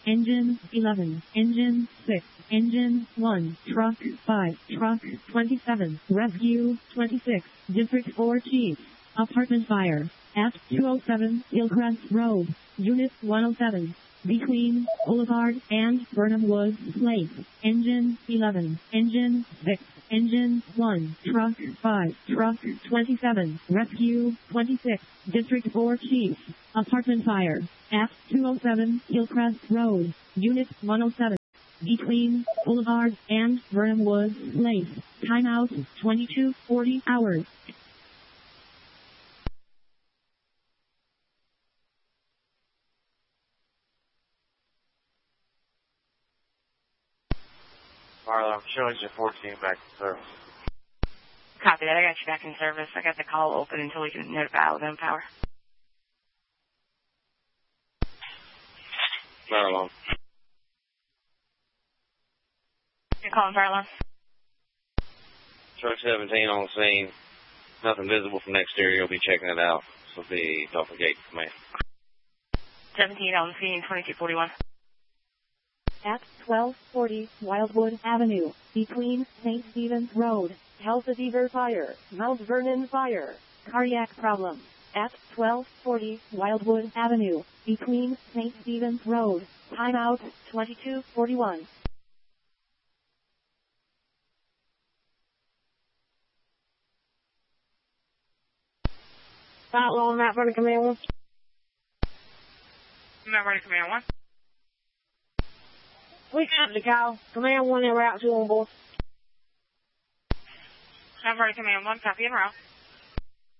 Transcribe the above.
Engine 11. Engine 6. Engine 1. Truck 5. Truck 27. Rescue 26. District 4 Chief. Apartment fire. At 207 Hillcrest Road. Unit 107. Between Boulevard and Burnham Woods Place. Engine 11. Engine 6. Engine 1. Truck 5. Truck 27. Rescue 26. District 4 Chief. Apartment fire. At 207 Hillcrest Road. Unit 107. Between Boulevard and Burnham Woods Place. Timeout 22:40 hours. Marlo, Shirley's your 14 back in service. Copy that. I got you back in service. I got the call open until we can notify Alabama Power. Fire alarm. You're calling fire alarm? Truck 17 on the scene. Nothing visible from the exterior. You'll be checking it out. This will be Dolphin Gate Command. 17 on the scene, 2241. At 1240 Wildwood Avenue, between St. Stephen's Road, Healthy Fire, Mount Vernon Fire, cardiac problem. At 1240 Wildwood Avenue, between St. Stephen's Road, timeout 22:41. Outlaw, Mount Vernon Command 1. Mount Vernon Command 1. We got the call. Command 1 and Route 2 on board. Mount Vernon Command 1, copy and route.